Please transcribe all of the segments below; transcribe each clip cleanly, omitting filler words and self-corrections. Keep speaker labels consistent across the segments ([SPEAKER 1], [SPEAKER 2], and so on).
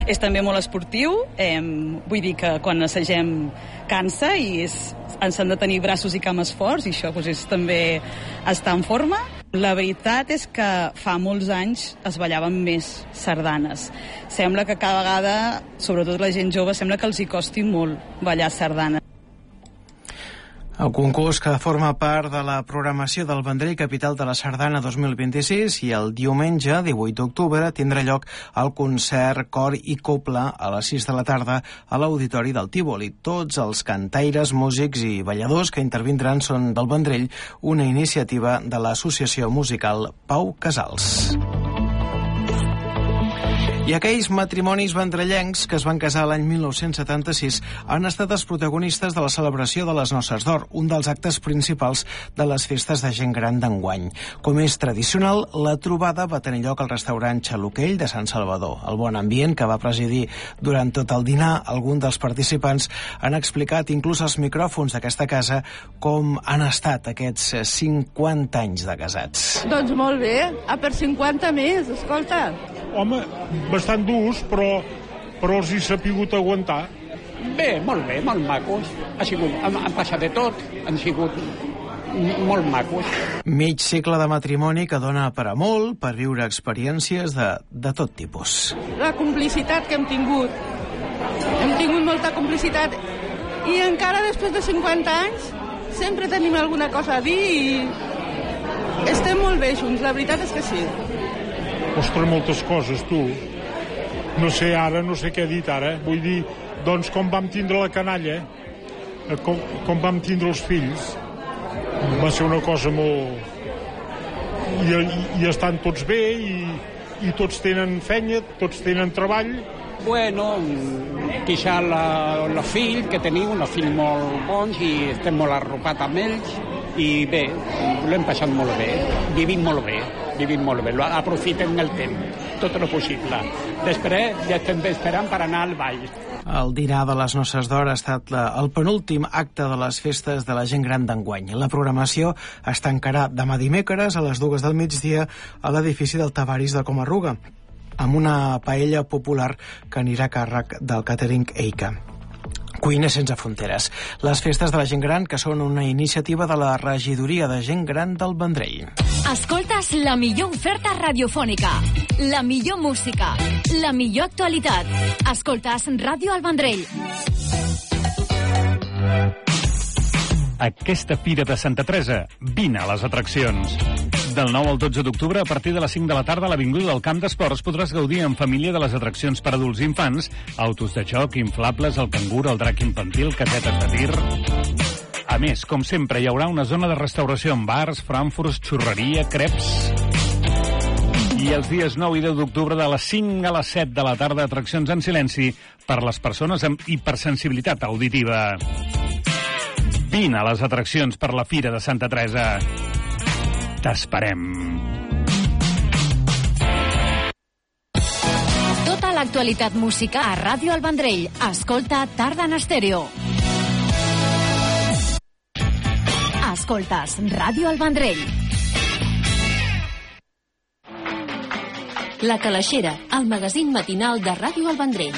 [SPEAKER 1] És també molt esportiu, vull dir que quan assagem cansa i s'han de tenir braços i cames forts, i això és també estar en forma. La veritat és que fa molts anys es ballaven més sardanes. Sembla que cada vegada, sobretot la gent jove, sembla que els hi costi molt ballar sardanes.
[SPEAKER 2] El concurs que forma part de la programació del Vendrell Capital de la Sardana 2026 i el diumenge, 18 d'octubre, tindrà lloc el concert Cor i Copla a les 6 de la tarda a l'Auditori del Tívoli. Tots els cantaires, músics i balladors que intervindran són del Vendrell, una iniciativa de l'associació musical Pau Casals. I aquells matrimonis vendrellencs que es van casar l'any 1976 han estat els protagonistes de la celebració de les Noces d'Or, un dels actes principals de les festes de gent gran d'enguany. Com és tradicional, la trobada va tenir lloc al restaurant Xaluquell de Sant Salvador. El bon ambient que va presidir durant tot el dinar, alguns dels participants han explicat inclús als micròfons d'aquesta casa com han estat aquests 50 anys de casats.
[SPEAKER 3] Doncs molt bé, per 50 més, escolta.
[SPEAKER 4] Home, bastant durs, però els he sapigut aguantar.
[SPEAKER 5] Bé, molt macos. Han passat de tot, han sigut molt macos.
[SPEAKER 2] Mig segle de matrimoni que dona per a molt, per viure experiències de tot tipus.
[SPEAKER 3] La complicitat que hem tingut molta complicitat, i encara després de 50 anys sempre tenim alguna cosa a dir i estem molt bé junts, la veritat és que sí.
[SPEAKER 4] Ostres, moltes coses, tu. No sé què he dit ara. Vull dir, doncs, com vam tindre la canalla, com vam tindre els fills, va ser una cosa molt... I estan tots bé, i tots tenen feina, tots tenen treball.
[SPEAKER 5] Bueno, quizá els fills que tenim, uns fills molt bons, i estem molt arropats amb ells, i bé, l'hem passat molt bé, vivim molt bé, aprofitem el temps, tot el possible. Després ja estem esperant per anar al ball.
[SPEAKER 2] El dinar de les Noces d'Or ha estat el penúltim acte de les festes de la gent gran d'enguany. La programació es tancarà demà dimecres a les 2 del migdia a l'edifici del Tavaris de Comarruga, amb una paella popular que anirà a càrrec del Catering Eica. Cuina sense fronteres. Les festes de la gent gran, que són una iniciativa de la Regidoria de Gent Gran del Vendrell.
[SPEAKER 6] Escoltes la millor oferta radiofònica, la millor música, la millor actualitat. Escoltes Ràdio al Vendrell.
[SPEAKER 7] Aquesta Fira de Santa Teresa, vine a les atraccions. Del 9 al 12 d'octubre, a partir de les 5 de la tarda, a l'Avinguda del Camp d'Esports podràs gaudir en família de les atraccions per adults i infants, autos de joc, inflables, el cangur, el drac infantil, casetes de tir... A més, com sempre, hi haurà una zona de restauració amb bars, frankfurts, xurreria, creps... I els dies 9 i 10 d'octubre, de les 5 a les 7 de la tarda, atraccions en silenci per les persones amb hipersensibilitat auditiva. Vine a les atraccions per la Fira de Santa Teresa. T'esperem.
[SPEAKER 6] Tota l'actualitat musical a Ràdio al Vendrell. Escolta Tarda en Estèreo. Escoltes Ràdio al Vendrell.
[SPEAKER 8] La Calaixera, el magazín matinal de Ràdio al Vendrell.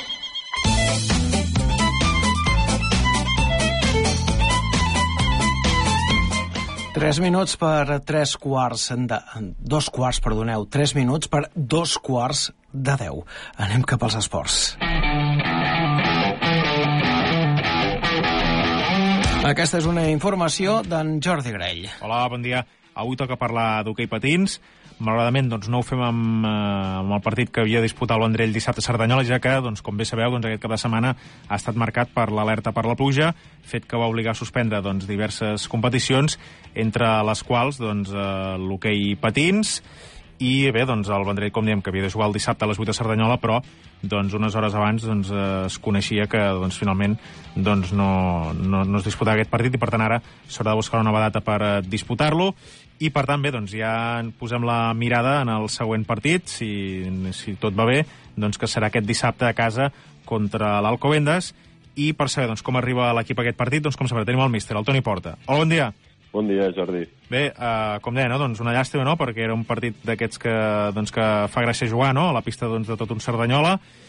[SPEAKER 2] Tres minuts per 3 quarts de... 2 quarts, perdoneu. 3 minuts per 2 quarts de 10. Anem cap als esports. Aquesta és una informació d'en Jordi Grell.
[SPEAKER 9] Hola, bon dia. Avui toca parlar d'hoquei patins. Malauradament, doncs, no ho fem amb el partit que havia disputat el Vendrell dissabte a Cerdanyola, ja que, doncs, com bé sabeu, doncs, aquest cap de setmana ha estat marcat per l'alerta per la pluja, fet que va obligar a suspendre doncs, diverses competicions, entre les quals doncs, l'hoquei patins, i bé, doncs, el Vendrell, com diem, que havia de jugar el dissabte a les 8 a Cerdanyola, però doncs, unes hores abans doncs, es coneixia que doncs, finalment doncs, no es disputava aquest partit, i per tant ara s'haurà de buscar una nova data per disputar-lo. I per tant, bé, doncs ja posem la mirada en el següent partit, si tot va bé, doncs que serà aquest dissabte a casa contra l'Alcobendas. I per saber doncs, com arriba l'equip a aquest partit, doncs com sempre tenim el míster, el Toni Porta. Hola, bon dia.
[SPEAKER 10] Bon dia, Jordi.
[SPEAKER 9] Bé, com deia, no? Doncs una llàstima, no?, perquè era un partit d'aquests que fa gràcia jugar, no?, a la pista doncs, de tot un Cerdanyola,